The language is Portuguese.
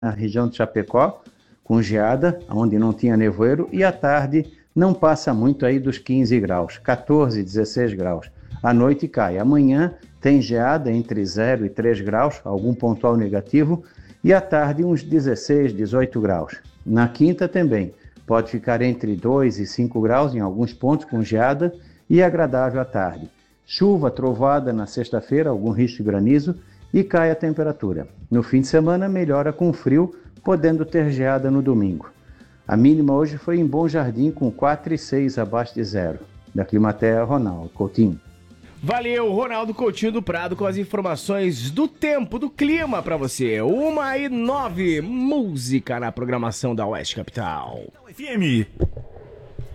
na região de Chapecó, com geada, onde não tinha nevoeiro, e à tarde não passa muito aí dos 15 graus, 14, 16 graus. À noite cai. Amanhã tem geada entre 0 e 3 graus, algum pontual negativo, e à tarde uns 16, 18 graus. Na quinta também, pode ficar entre 2 e 5 graus em alguns pontos com geada e agradável à tarde. Chuva, trovada na sexta-feira, algum risco de granizo e cai a temperatura. No fim de semana melhora com frio, podendo ter geada no domingo. A mínima hoje foi em Bom Jardim com 4,6 abaixo de zero. Da Climatea, Ronaldo Coutinho. Valeu, Ronaldo Coutinho do Prado, com as informações do tempo, do clima pra você. 1h09, música na programação da Oeste Capital. FM.